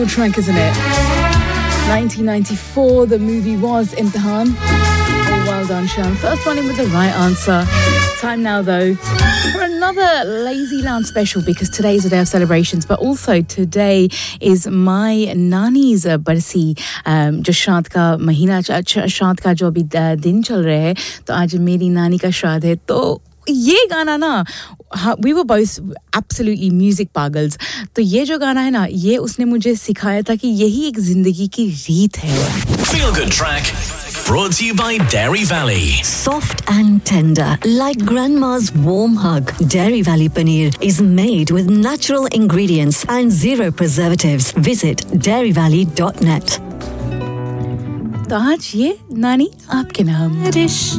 Track, isn't it? 1994, the movie was Imtihan. Oh, well done, Shan. First one in with the right answer. Time now, though, for another Lazy Land special, because today is a day of celebrations, but also today is my Nani's barsi. जो श्राद्ध का महीना श्राद्ध का जो अभी दिन चल रहा है, तो आज मेरी नानी का श्राद्ध है. तो ये गाना ना, we were both absolutely music pagals. तो ये जो गाना है ना, ये उसने मुझे सिखाया था कि यही एक जिंदगी की रीत है. Feel Good Track, brought to you by Dairy Valley. Soft and tender, like grandma's warm hug. Dairy Valley paneer is made with natural ingredients and zero preservatives. Visit dairyvalley.net. तो आज ये नानी आपके नाम.